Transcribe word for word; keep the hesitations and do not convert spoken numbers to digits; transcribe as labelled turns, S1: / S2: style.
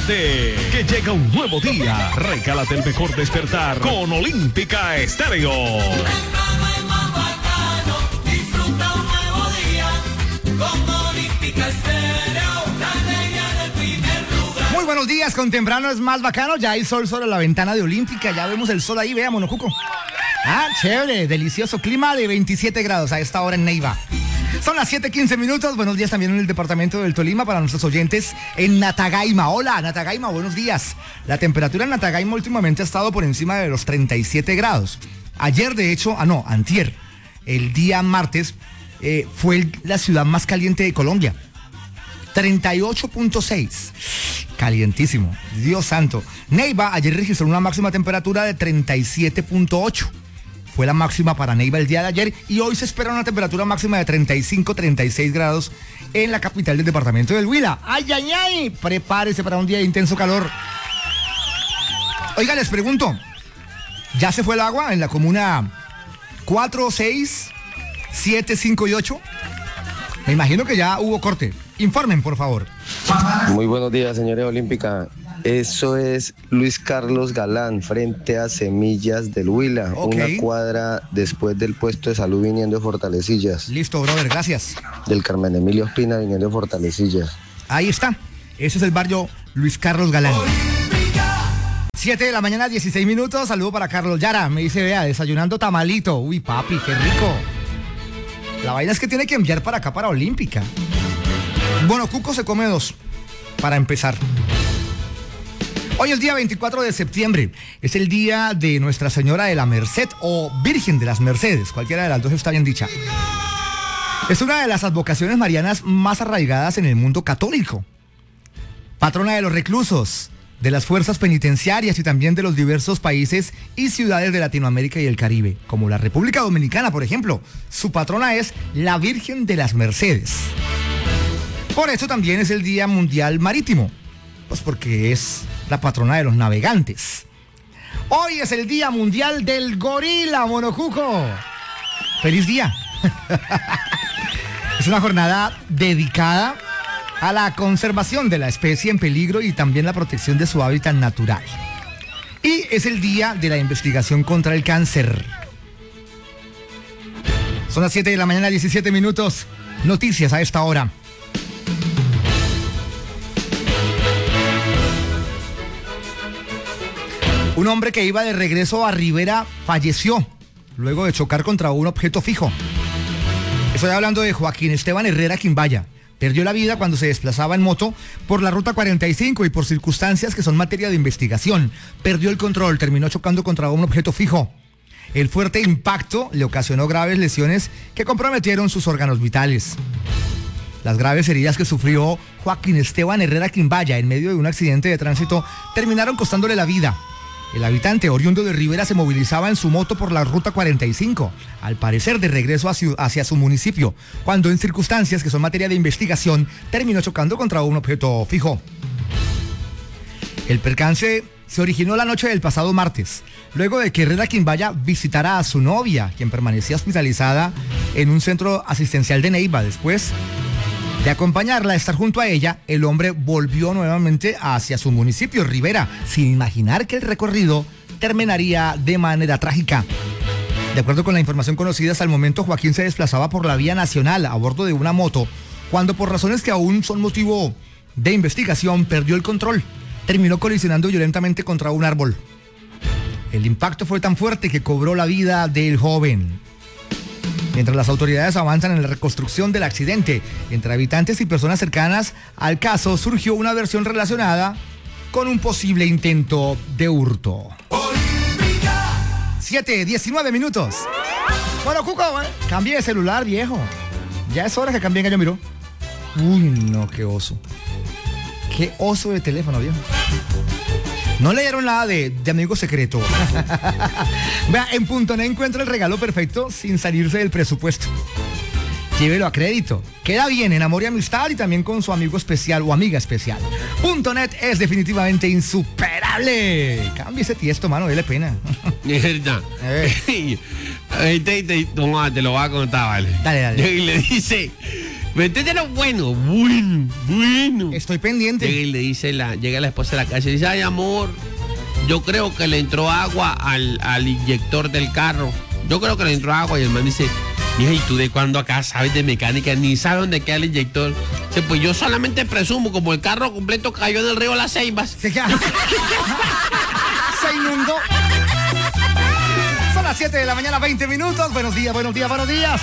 S1: Levántate, que llega un nuevo día. Regálate el mejor despertar con Olímpica Estéreo.
S2: Disfruta un nuevo día con Olímpica Estéreo, la reina del primer lugar.
S3: Muy buenos días, con temprano es más bacano. Ya hay sol sobre la ventana de Olímpica. Ya vemos el sol ahí, vea, Monocuco. Ah, chévere, delicioso clima de veintisiete grados a esta hora en Neiva. Son las siete quince minutos. Buenos días también en el departamento del Tolima para nuestros oyentes en Natagaima. Hola, Natagaima, buenos días. La temperatura en Natagaima últimamente ha estado por encima de los treinta y siete grados. Ayer, de hecho, ah no, antier, el día martes, eh, fue el, la ciudad más caliente de Colombia. treinta y ocho punto seis. Calientísimo, Dios santo. Neiva ayer registró una máxima temperatura de treinta y siete punto ocho. Fue la máxima para Neiva el día de ayer y hoy se espera una temperatura máxima de treinta y cinco, treinta y seis grados en la capital del departamento del Huila. ¡Ay, ay, ay! Prepárese para un día de intenso calor. Oiga, les pregunto, ¿ya se fue el agua en la comuna cuatro, seis, siete, cinco y ocho? Me imagino que ya hubo corte. Informen, por favor.
S4: Muy buenos días, señores Olímpica. Eso es Luis Carlos Galán, frente a Semillas del Huila,
S3: Okay.
S4: una cuadra después del puesto de salud viniendo de Fortalecillas.
S3: Listo, brother, gracias.
S4: Del Carmen Emilio Espina viniendo de Fortalecillas.
S3: Ahí está. Ese es el barrio Luis Carlos Galán. siete de la mañana, dieciséis minutos. Saludo para Carlos Yara. Me dice, vea, desayunando tamalito. Uy, papi, qué rico. La vaina es que tiene que enviar para acá, para Olímpica. Bueno, Cuco se come dos, para empezar. Hoy es día veinticuatro de septiembre. Es el día de Nuestra Señora de la Merced o Virgen de las Mercedes. Cualquiera de las dos está bien dicha. Es una de las advocaciones marianas más arraigadas en el mundo católico. Patrona de los reclusos, de las fuerzas penitenciarias y también de los diversos países y ciudades de Latinoamérica y el Caribe, como la República Dominicana, por ejemplo. Su patrona es la Virgen de las Mercedes. Por eso también es el Día Mundial Marítimo, pues porque es la patrona de los navegantes. Hoy es el Día Mundial del Gorila, Monocuco. ¡Feliz día! Es una jornada dedicada a la conservación de la especie en peligro y también la protección de su hábitat natural. Y es el Día de la Investigación contra el Cáncer. Son las siete de la mañana, diecisiete minutos. Noticias a esta hora. Un hombre que iba de regreso a Rivera falleció luego de chocar contra un objeto fijo. Estoy hablando de Joaquín Esteban Herrera Quimbaya. Perdió la vida cuando se desplazaba en moto por la ruta cuarenta y cinco y por circunstancias que son materia de investigación. Perdió el control, terminó chocando contra un objeto fijo. El fuerte impacto le ocasionó graves lesiones que comprometieron sus órganos vitales. Las graves heridas que sufrió Joaquín Esteban Herrera Quimbaya en medio de un accidente de tránsito terminaron costándole la vida. El habitante oriundo de Rivera se movilizaba en su moto por la ruta cuarenta y cinco, al parecer de regreso hacia, hacia su municipio, cuando en circunstancias que son materia de investigación terminó chocando contra un objeto fijo. El percance se originó la noche del pasado martes, luego de que Herrera Quimbaya visitara a su novia, quien permanecía hospitalizada en un centro asistencial de Neiva. Después de acompañarla, estar junto a ella, el hombre volvió nuevamente hacia su municipio, Rivera, sin imaginar que el recorrido terminaría de manera trágica. De acuerdo con la información conocida hasta el momento, Joaquín se desplazaba por la vía nacional a bordo de una moto, cuando por razones que aún son motivo de investigación, perdió el control. Terminó colisionando violentamente contra un árbol. El impacto fue tan fuerte que cobró la vida del joven. Mientras las autoridades avanzan en la reconstrucción del accidente, entre habitantes y personas cercanas al caso surgió una versión relacionada con un posible intento de hurto. siete, diecinueve minutos. Bueno, Cuco, ¿eh? Cambie de celular, viejo. Ya es hora que cambie gallo, miró. Uy, no, qué oso. Qué oso de teléfono, viejo. No leyeron nada de, de amigo secreto. Vea, en Puntonet encuentra el regalo perfecto sin salirse del presupuesto. Llévelo a crédito. Queda bien en amor y amistad y también con su amigo especial o amiga especial. Puntonet es definitivamente insuperable. Cambie ese tiesto, mano, dele pena.
S5: Mierda.
S3: Eh.
S5: Te, te, toma, te lo voy a contar, ¿vale?
S3: Dale, dale.
S5: Y le dice, Métetelo bueno, bueno, bueno.
S3: Estoy pendiente.
S5: Llega y le dice la, llega la esposa de la casa y dice, ay amor, yo creo que le entró agua al, al inyector del carro. Yo creo que le entró agua. Y el man dice, mija, ¿y tú de cuándo acá sabes de mecánica? Ni sabes dónde queda el inyector. Dice, pues yo solamente presumo, como el carro completo cayó en el río Las Ceibas.
S3: Se queda- Se inundó. Son las siete de la mañana, veinte minutos. Buenos días, buenos días, buenos días.